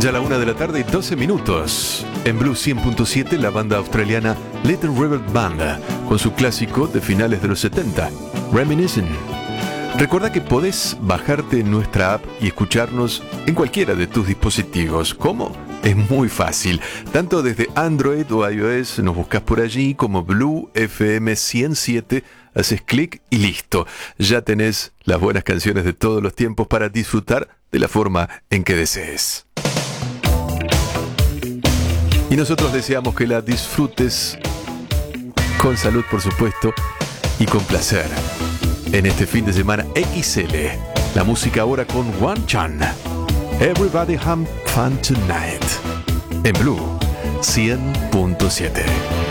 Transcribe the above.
Ya a la 1:12 p.m. En Blue 100.7, la banda australiana Little River Band, con su clásico de finales de los 70, Reminiscing. Recuerda que podés bajarte nuestra app y escucharnos en cualquiera de tus dispositivos. ¿Cómo? Es muy fácil. Tanto desde Android o iOS nos buscas por allí como Blue FM 107, haces clic y listo. Ya tenés las buenas canciones de todos los tiempos para disfrutar de la forma en que desees. Y nosotros deseamos que la disfrutes con salud, por supuesto, y con placer. En este fin de semana XL, la música ahora con Wan Chan. Everybody have fun tonight. En Blue 100.7.